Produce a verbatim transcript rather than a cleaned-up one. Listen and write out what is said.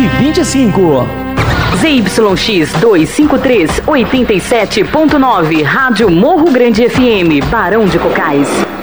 vinte e cinco. Z Y X duzentos e cinquenta e três, oitenta e sete ponto nove, Rádio Morro Grande F M, Barão de Cocais.